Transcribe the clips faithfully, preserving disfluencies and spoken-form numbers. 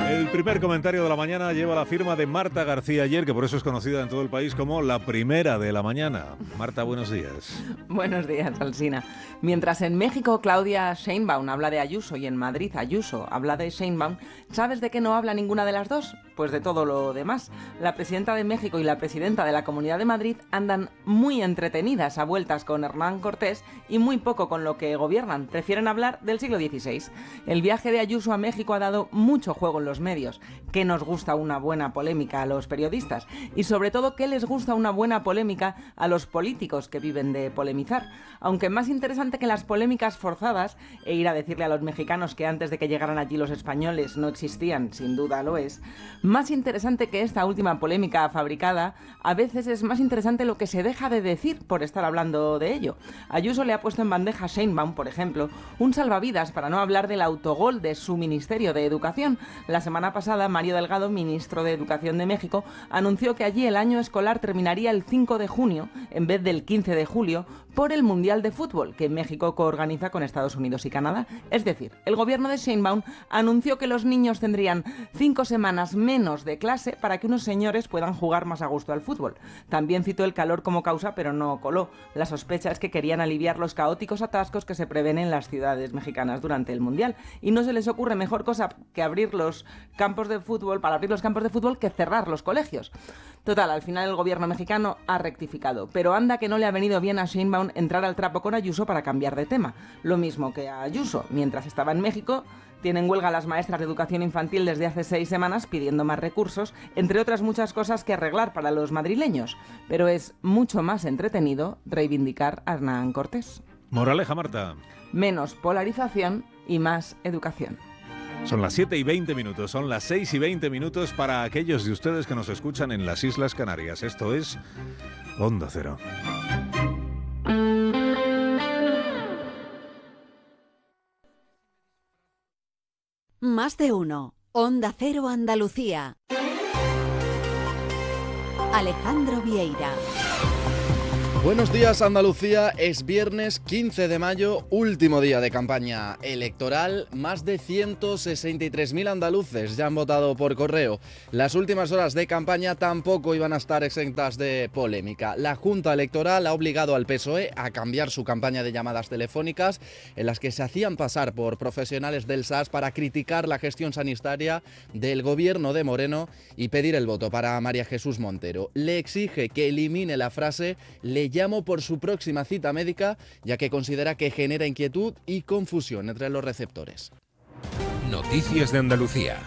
El primer comentario de la mañana lleva la firma de Marta García Ayer, que por eso es conocida en todo el país como la primera de la mañana. Marta, buenos días. Buenos días, Alsina. Mientras en México Claudia Sheinbaum habla de Ayuso y en Madrid Ayuso habla de Sheinbaum, ¿sabes de qué no habla ninguna de las dos? Pues de todo lo demás. La presidenta de México y la presidenta de la Comunidad de Madrid andan muy entretenidas a vueltas con Hernán Cortés y muy poco con lo que gobiernan. Prefieren hablar del siglo dieciséis. El viaje de Ayuso a México ha dado mucho juego en los medios. ¿Qué nos gusta una buena polémica a los periodistas? Y sobre todo, ¿qué les gusta una buena polémica a los políticos que viven de polemizar? Aunque más interesante que las polémicas forzadas, e ir a decirle a los mexicanos que antes de que llegaran allí los españoles no existían, sin duda lo es, más interesante que esta última polémica fabricada, a veces es más interesante lo que se deja de decir por estar hablando de ello. Ayuso le ha puesto en bandeja a Sheinbaum, por ejemplo, un salvavidas para no hablar del autogol de su Ministerio de Educación. La semana pasada, Mario Delgado, ministro de Educación de México, anunció que allí el año escolar terminaría el cinco de junio, en vez del quince de julio, por el Mundial de Fútbol, que México coorganiza con Estados Unidos y Canadá. Es decir, el gobierno de Sheinbaum anunció que los niños tendrían cinco semanas menos de clase para que unos señores puedan jugar más a gusto al fútbol. También citó el calor como causa, pero no coló. La sospecha es que querían aliviar los caóticos atascos que se prevén en las ciudades mexicanas durante el Mundial. Y no se les ocurre mejor cosa que abrir los campos de fútbol, para abrir los campos de fútbol, que cerrar los colegios. Total, al final el gobierno mexicano ha rectificado, pero anda que no le ha venido bien a Sheinbaum entrar al trapo con Ayuso para cambiar de tema. Lo mismo que a Ayuso, mientras estaba en México, tienen huelga las maestras de educación infantil desde hace seis semanas pidiendo más recursos, entre otras muchas cosas que arreglar para los madrileños. Pero es mucho más entretenido reivindicar a Hernán Cortés. Moraleja, Marta. Menos polarización y más educación. Son las siete y veinte minutos, son las seis y veinte minutos para aquellos de ustedes que nos escuchan en las Islas Canarias. Esto es Onda Cero. Más de uno. Onda Cero Andalucía. Alejandro Vieira. Buenos días, Andalucía. Es viernes quince de mayo, último día de campaña electoral. Más de ciento sesenta y tres mil andaluces ya han votado por correo. Las últimas horas de campaña tampoco iban a estar exentas de polémica. La Junta Electoral ha obligado al P S O E a cambiar su campaña de llamadas telefónicas en las que se hacían pasar por profesionales del S A S para criticar la gestión sanitaria del gobierno de Moreno y pedir el voto para María Jesús Montero. Le exige que elimine la frase "le llamo por su próxima cita médica", ya que considera que genera inquietud y confusión entre los receptores. Noticias de Andalucía.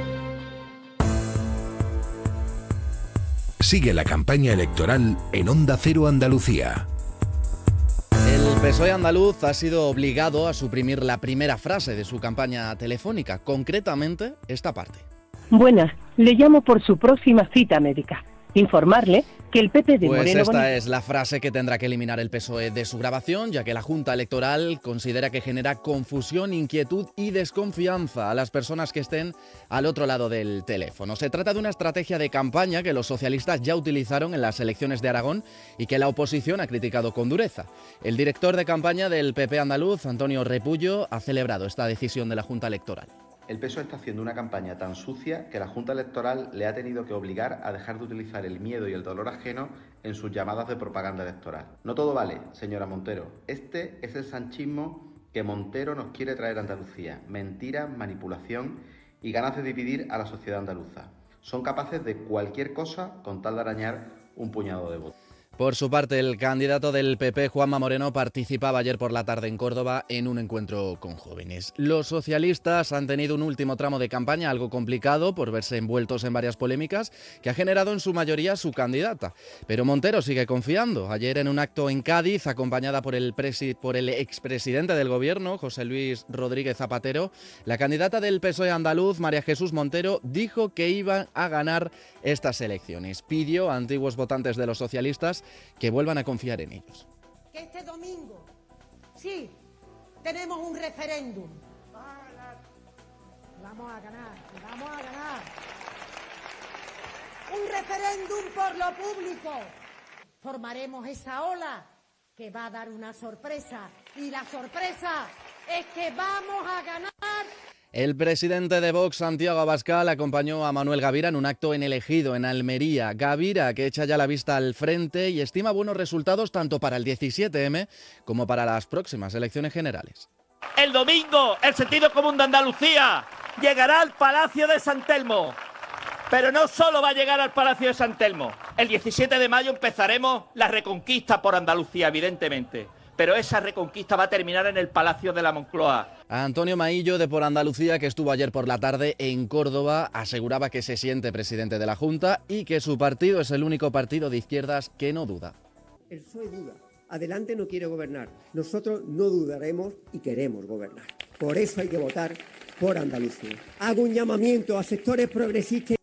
Sigue la campaña electoral en Onda Cero Andalucía. El P S O E andaluz ha sido obligado a suprimir la primera frase de su campaña telefónica, concretamente esta parte. Buenas, le llamo por su próxima cita médica. Informarle que el P P de pues Moreno... esta Bonilla... es la frase que tendrá que eliminar el P S O E de su grabación, ya que la Junta Electoral considera que genera confusión, inquietud y desconfianza a las personas que estén al otro lado del teléfono. Se trata de una estrategia de campaña que los socialistas ya utilizaron en las elecciones de Aragón y que la oposición ha criticado con dureza. El director de campaña del P P andaluz, Antonio Repullo, ha celebrado esta decisión de la Junta Electoral. El P S O E está haciendo una campaña tan sucia que la Junta Electoral le ha tenido que obligar a dejar de utilizar el miedo y el dolor ajeno en sus llamadas de propaganda electoral. No todo vale, señora Montero. Este es el sanchismo que Montero nos quiere traer a Andalucía. Mentira, manipulación y ganas de dividir a la sociedad andaluza. Son capaces de cualquier cosa con tal de arañar un puñado de votos. Por su parte, el candidato del P P, Juanma Moreno, participaba ayer por la tarde en Córdoba en un encuentro con jóvenes. Los socialistas han tenido un último tramo de campaña algo complicado por verse envueltos en varias polémicas que ha generado en su mayoría su candidata. Pero Montero sigue confiando. Ayer en un acto en Cádiz, acompañada por el, presi- por el expresidente del gobierno, José Luis Rodríguez Zapatero, la candidata del P S O E andaluz, María Jesús Montero, dijo que iban a ganar estas elecciones. Pidió a antiguos votantes de los socialistas que vuelvan a confiar en ellos. Que este domingo, sí, tenemos un referéndum. Vamos a ganar, vamos a ganar. Un referéndum por lo público. Formaremos esa ola que va a dar una sorpresa. Y la sorpresa es que vamos a ganar. El presidente de Vox, Santiago Abascal, acompañó a Manuel Gavira en un acto en El Ejido, en Almería. Gavira, que echa ya la vista al frente y estima buenos resultados tanto para el diecisiete eme como para las próximas elecciones generales. El domingo, el sentido común de Andalucía llegará al Palacio de San Telmo. Pero no solo va a llegar al Palacio de San Telmo. El diecisiete de mayo empezaremos la reconquista por Andalucía, evidentemente. Pero esa reconquista va a terminar en el Palacio de la Moncloa. Antonio Maillo, de Por Andalucía, que estuvo ayer por la tarde en Córdoba, aseguraba que se siente presidente de la Junta y que su partido es el único partido de izquierdas que no duda. El P S O E duda. Adelante no quiere gobernar. Nosotros no dudaremos y queremos gobernar. Por eso hay que votar por Andalucía. Hago un llamamiento a sectores progresistas.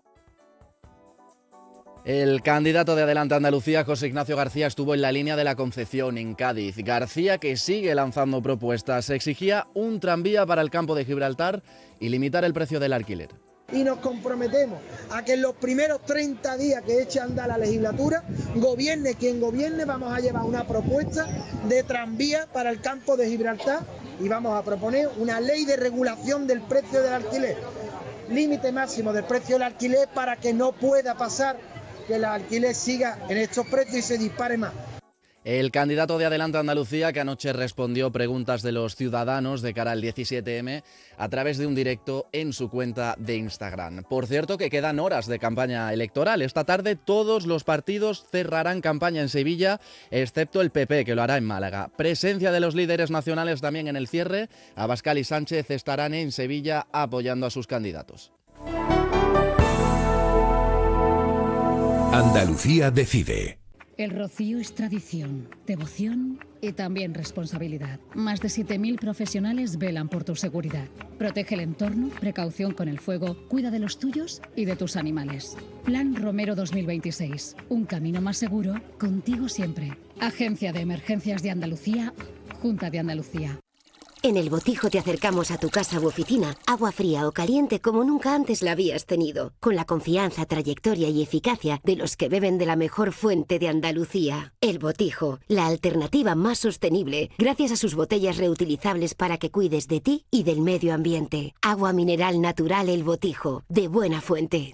El candidato de Adelante Andalucía, José Ignacio García, estuvo en la línea de la Concepción, en Cádiz. García, que sigue lanzando propuestas, exigía un tranvía para el campo de Gibraltar y limitar el precio del alquiler. Y nos comprometemos a que en los primeros treinta días que eche a andar la legislatura, gobierne quien gobierne, vamos a llevar una propuesta de tranvía para el campo de Gibraltar y vamos a proponer una ley de regulación del precio del alquiler. Límite máximo del precio del alquiler para que no pueda pasar que el alquiler siga en estos precios y se dispare más. El candidato de Adelante Andalucía, que anoche respondió preguntas de los ciudadanos de cara al diecisiete eme a través de un directo en su cuenta de Instagram. Por cierto, que quedan horas de campaña electoral. Esta tarde todos los partidos cerrarán campaña en Sevilla, excepto el P P, que lo hará en Málaga. Presencia de los líderes nacionales también en el cierre. Abascal y Sánchez estarán en Sevilla apoyando a sus candidatos. Andalucía decide. El rocío es tradición, devoción y también responsabilidad. Más de siete mil profesionales velan por tu seguridad. Protege el entorno, precaución con el fuego, cuida de los tuyos y de tus animales. Plan Romero dos mil veintiséis. Un camino más seguro, contigo siempre. Agencia de Emergencias de Andalucía, Junta de Andalucía. En El Botijo te acercamos a tu casa u oficina, agua fría o caliente como nunca antes la habías tenido, con la confianza, trayectoria y eficacia de los que beben de la mejor fuente de Andalucía. El Botijo, la alternativa más sostenible, gracias a sus botellas reutilizables para que cuides de ti y del medio ambiente. Agua mineral natural El Botijo, de buena fuente.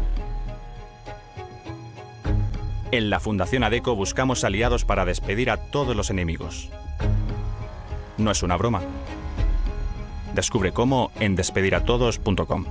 En la Fundación ADECO buscamos aliados para despedir a todos los enemigos. No es una broma. Descubre cómo en despediratodos punto com.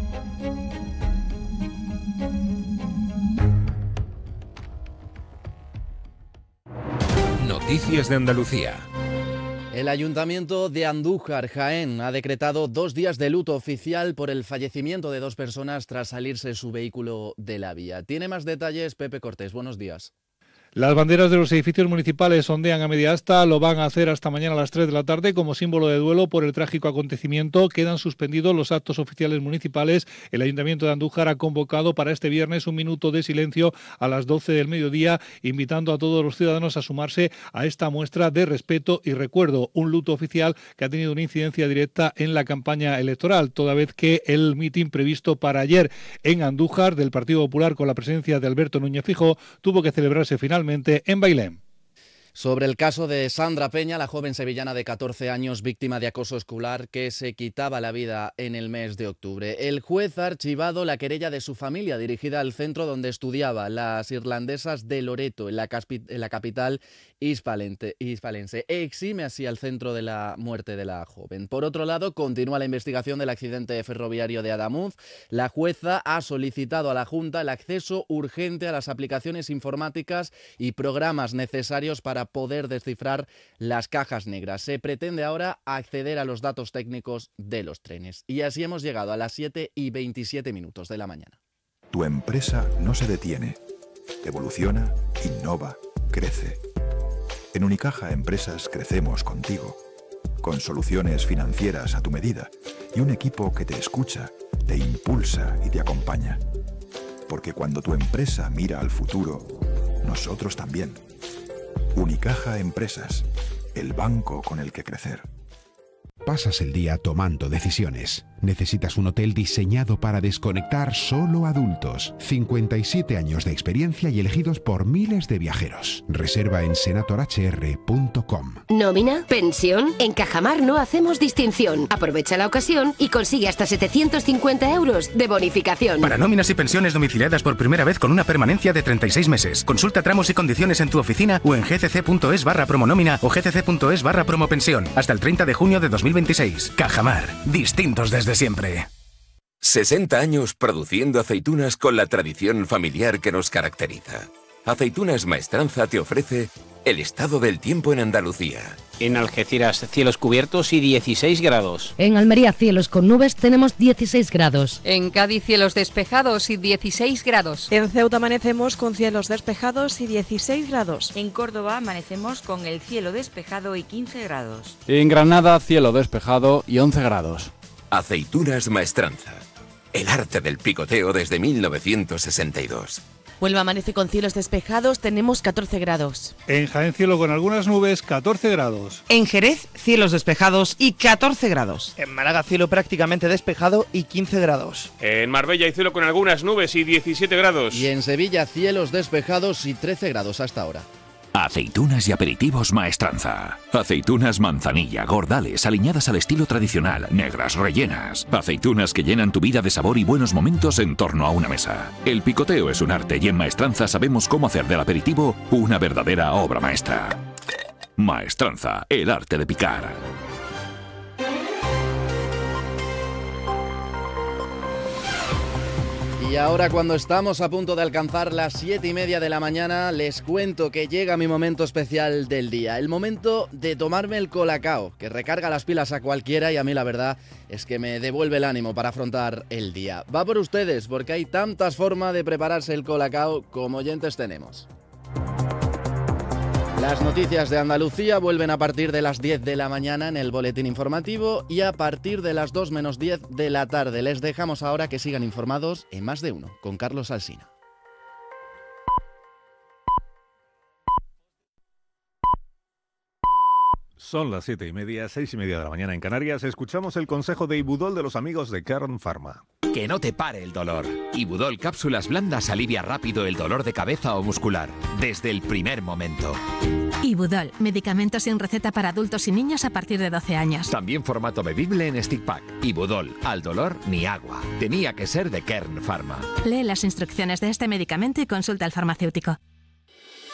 Noticias de Andalucía. El Ayuntamiento de Andújar, Jaén, ha decretado dos días de luto oficial por el fallecimiento de dos personas tras salirse su vehículo de la vía. Tiene más detalles Pepe Cortés. Buenos días. Las banderas de los edificios municipales ondean a media asta, lo van a hacer hasta mañana a las tres de la tarde como símbolo de duelo por el trágico acontecimiento. Quedan suspendidos los actos oficiales municipales. El Ayuntamiento de Andújar ha convocado para este viernes un minuto de silencio a las doce del mediodía, invitando a todos los ciudadanos a sumarse a esta muestra de respeto y recuerdo. Un luto oficial que ha tenido una incidencia directa en la campaña electoral, toda vez que el mitin previsto para ayer en Andújar del Partido Popular con la presencia de Alberto Núñez Feijóo tuvo que celebrarse finalmente en Bailén. Sobre el caso de Sandra Peña, la joven sevillana de catorce años víctima de acoso escolar que se quitaba la vida en el mes de octubre. El juez ha archivado la querella de su familia dirigida al centro donde estudiaba, las irlandesas de Loreto, en la, en la capital hispalense. Exime así al centro de la muerte de la joven. Por otro lado, continúa la investigación del accidente ferroviario de Adamuz. La jueza ha solicitado a la Junta el acceso urgente a las aplicaciones informáticas y programas necesarios para poder descifrar las cajas negras. Se pretende ahora acceder a los datos técnicos de los trenes. Y así hemos llegado a las siete y veintisiete minutos de la mañana. Tu empresa no se detiene. Evoluciona, innova, crece. En Unicaja Empresas crecemos contigo, con soluciones financieras a tu medida y un equipo que te escucha, te impulsa y te acompaña. Porque cuando tu empresa mira al futuro, nosotros también. Unicaja Empresas, el banco con el que crecer. Pasas el día tomando decisiones. Necesitas un hotel diseñado para desconectar solo adultos. cincuenta y siete años de experiencia y elegidos por miles de viajeros. Reserva en senator h r punto com. ¿Nómina? ¿Pensión? En Cajamar no hacemos distinción. Aprovecha la ocasión y consigue hasta setecientos cincuenta euros de bonificación. Para nóminas y pensiones domiciliadas por primera vez con una permanencia de treinta y seis meses. Consulta tramos y condiciones en tu oficina o en gcc.es barra promonómina o gcc.es barra promopensión. Hasta el treinta de junio de dos mil veintiséis. Cajamar. Distintos desde siempre. sesenta años produciendo aceitunas con la tradición familiar que nos caracteriza. Aceitunas Maestranza te ofrece el estado del tiempo en Andalucía. En Algeciras, cielos cubiertos y dieciséis grados. En Almería, cielos con nubes, tenemos dieciséis grados. En Cádiz, cielos despejados y dieciséis grados. En Ceuta amanecemos con cielos despejados y dieciséis grados. En Córdoba amanecemos con el cielo despejado y quince grados. En Granada, cielo despejado y once grados. Aceitunas Maestranza. El arte del picoteo desde mil novecientos sesenta y dos. Huelva amanece con cielos despejados, tenemos catorce grados. En Jaén, cielo con algunas nubes, catorce grados. En Jerez, cielos despejados y catorce grados. En Málaga, cielo prácticamente despejado y quince grados. En Marbella hay cielo con algunas nubes y diecisiete grados. Y en Sevilla, cielos despejados y trece grados hasta ahora. Aceitunas y aperitivos Maestranza. Aceitunas manzanilla, gordales, aliñadas al estilo tradicional, negras, rellenas. Aceitunas que llenan tu vida de sabor y buenos momentos en torno a una mesa. El picoteo es un arte y en Maestranza sabemos cómo hacer del aperitivo una verdadera obra maestra. Maestranza, el arte de picar. Y ahora, cuando estamos a punto de alcanzar las siete y media de la mañana, les cuento que llega mi momento especial del día. El momento de tomarme el colacao, que recarga las pilas a cualquiera y a mí la verdad es que me devuelve el ánimo para afrontar el día. Va por ustedes, porque hay tantas formas de prepararse el colacao como oyentes tenemos. Las noticias de Andalucía vuelven a partir de las diez de la mañana en el boletín informativo y a partir de las dos menos diez de la tarde. Les dejamos ahora que sigan informados en Más de Uno con Carlos Alsina. Son las siete y media, seis y media de la mañana en Canarias. Escuchamos el consejo de Ibudol de los amigos de Kern Pharma. Que no te pare el dolor. Ibudol Cápsulas Blandas alivia rápido el dolor de cabeza o muscular, desde el primer momento. Ibudol, medicamento sin receta para adultos y niños a partir de doce años. También formato bebible en stick pack. Ibudol, al dolor ni agua. Tenía que ser de Kern Pharma. Lee las instrucciones de este medicamento y consulta al farmacéutico.